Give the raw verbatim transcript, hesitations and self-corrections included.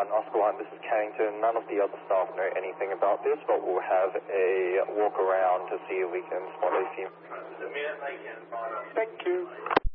one, Oscar one, this is Carrington. None of the other staff know anything about this, but we'll have a walk around to see if we can spot a few. The minute they can find us. Thank you.